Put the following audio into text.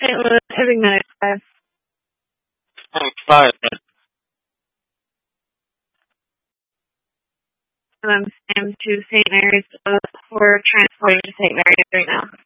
St. Louis, having nice guys. Five. I'm Sam to St. Mary's. We're transporting to St. Mary's right now.